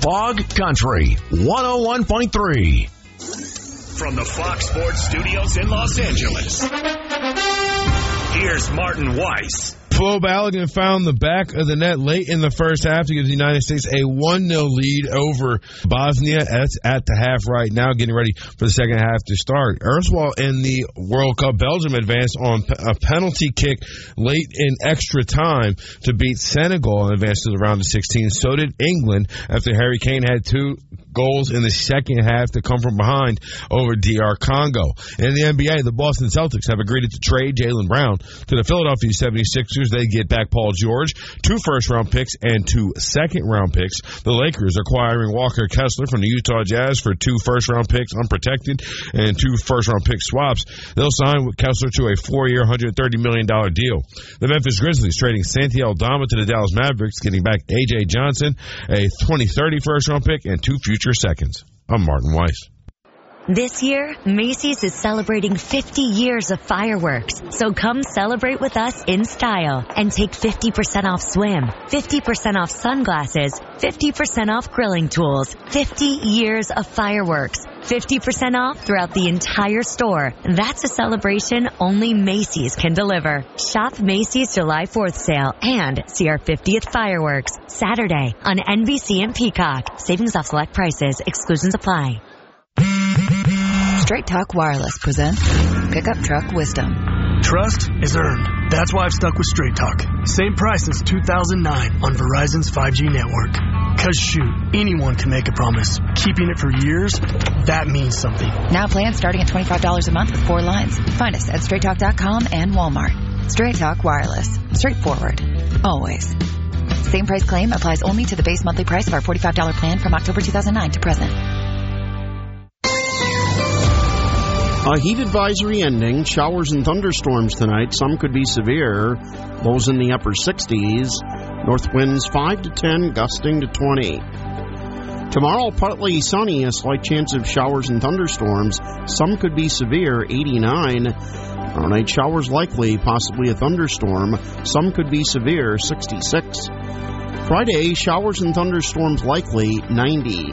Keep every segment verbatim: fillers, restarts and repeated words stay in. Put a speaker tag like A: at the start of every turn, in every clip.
A: Fog Country one oh one point three.
B: From the Fox Sports Studios in Los Angeles, here's Martin Weiss.
C: Flo Balogun found the back of the net late in the first half to give the United States a one nil lead over Bosnia. That's at the half right now, getting ready for the second half to start. Erswall in the World Cup, Belgium advanced on a penalty kick late in extra time to beat Senegal and advance to the round of sixteen. So did England after Harry Kane had two goals in the second half to come from behind over D R Congo. In the N B A, the Boston Celtics have agreed to trade Jaylen Brown to the Philadelphia seventy-sixers. They get back Paul George, two first-round picks, and two second-round picks. The Lakers acquiring Walker Kessler from the Utah Jazz for two first-round picks, unprotected, and two first-round pick swaps. They'll sign with Kessler to a four-year, one hundred thirty million dollars deal. The Memphis Grizzlies trading Santi Aldama to the Dallas Mavericks, getting back A J Johnson, a twenty thirty first-round pick, and two future seconds. I'm Martin Weiss.
D: This year, Macy's is celebrating fifty years of fireworks. So come celebrate with us in style and take fifty percent off swim, fifty percent off sunglasses, fifty percent off grilling tools, fifty years of fireworks, fifty percent off throughout the entire store. That's a celebration only Macy's can deliver. Shop Macy's July fourth sale and see our fiftieth fireworks Saturday on N B C and Peacock. Savings off select prices. Exclusions apply.
E: Straight Talk Wireless presents Pickup Truck Wisdom.
F: Trust is earned. That's why I've stuck with Straight Talk. Same price since two thousand nine on Verizon's five G network. Cause shoot, anyone can make a promise. Keeping it for years, that means something.
E: Now plans starting at twenty-five dollars a month with four lines. Find us at straight talk dot com and Walmart. Straight Talk Wireless. Straightforward. Always. Same price claim applies only to the base monthly price of our forty-five dollars plan from October two thousand nine to present.
G: A heat advisory ending. Showers and thunderstorms tonight. Some could be severe. Lows in the upper sixties. North winds five to ten, gusting to twenty. Tomorrow, partly sunny. A slight chance of showers and thunderstorms. Some could be severe, eighty-nine. Tomorrow night, showers likely, possibly a thunderstorm. Some could be severe, sixty-six. Friday, showers and thunderstorms likely, ninety.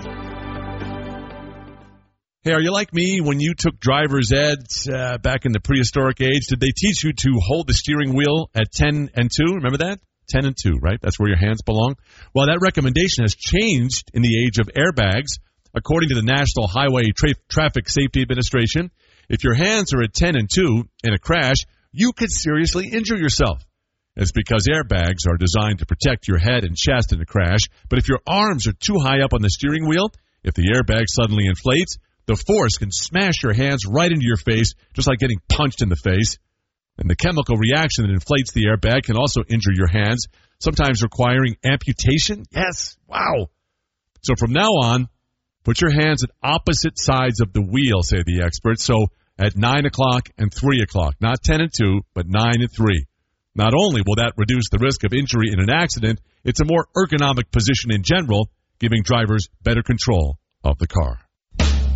H: Hey, are you like me when you took driver's ed uh, back in the prehistoric age? Did they teach you to hold the steering wheel at ten and two? Remember that? ten and two, right? That's where your hands belong. Well, that recommendation has changed in the age of airbags. According to the National Highway Tra- Traffic Safety Administration, if your hands are at ten and two in a crash, you could seriously injure yourself. It's because airbags are designed to protect your head and chest in a crash. But if your arms are too high up on the steering wheel, if the airbag suddenly inflates, the force can smash your hands right into your face, just like getting punched in the face. And the chemical reaction that inflates the airbag can also injure your hands, sometimes requiring amputation. Yes, wow. So from now on, put your hands at opposite sides of the wheel, say the experts. So at nine o'clock and three o'clock, not ten and two, but nine and three. Not only will that reduce the risk of injury in an accident, it's a more ergonomic position in general, giving drivers better control of the car.